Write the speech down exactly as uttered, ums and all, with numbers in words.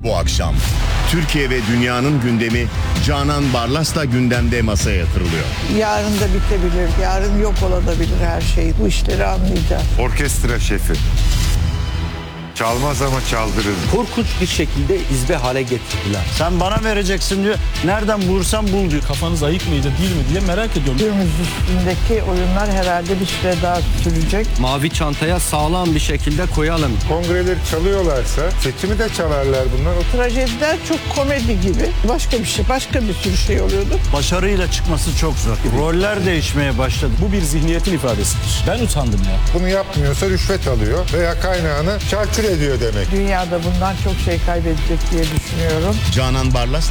Bu akşam Türkiye ve dünyanın gündemi Canan Barlas'la gündemde masaya yatırılıyor. Yarın da bitebilir, yarın yok olabilir her şey. Bu işleri anlayacağız. Orkestra şefi. Çalmaz ama çaldırır. Korkunç bir şekilde izbe hale getirdiler. Sen bana vereceksin diyor. Nereden bulursan bul diyor. Kafanız ayık mıydı değil mi diye merak ediyorum. Günümüz üstündeki oyunlar herhalde bir süre daha sürecek. Mavi çantaya sağlam bir şekilde koyalım. Kongreleri çalıyorlarsa seçimi de çalarlar bunlar. Trajediler çok komedi gibi. Başka bir şey, başka bir sürü şey oluyordu. Başarıyla çıkması çok zor. Roller değişmeye başladı. Bu bir zihniyetin ifadesidir. Ben utandım ya. Bunu yapmıyorsa rüşvet alıyor veya kaynağını çarçur ediyor demek. Dünyada bundan çok şey kaybedecek diye düşünüyorum. Canan Barlas'la